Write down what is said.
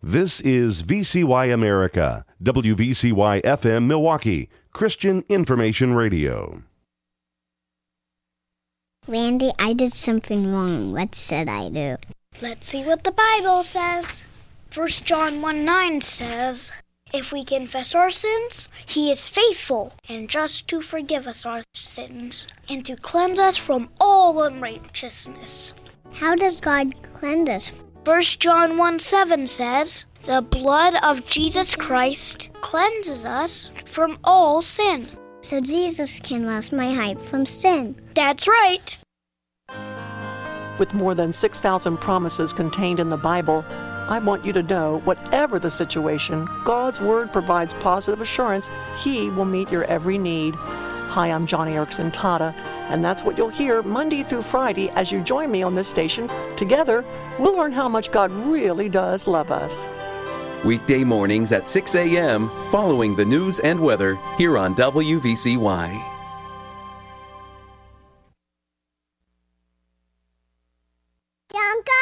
This is VCY America, WVCY FM Milwaukee, Christian Information Radio. Randy, I did something wrong. What should I do? Let's see what the Bible says. 1 John 1:9 says, "If we confess our sins, He is faithful and just to forgive us our sins and to cleanse us from all unrighteousness." How does God cleanse us? 1 John 1:7 says, "The blood of Jesus Christ cleanses us from all sin." So Jesus can wash my heart from sin. That's right. With more than 6,000 promises contained in the Bible, I want you to know, whatever the situation, God's Word provides positive assurance He will meet your every need. Hi, I'm Johnny Erickson Tata, and that's what you'll hear Monday through Friday as you join me on this station. Together, we'll learn how much God really does love us. Weekday mornings at 6 a.m., following the news and weather here on WVCY. Jungle!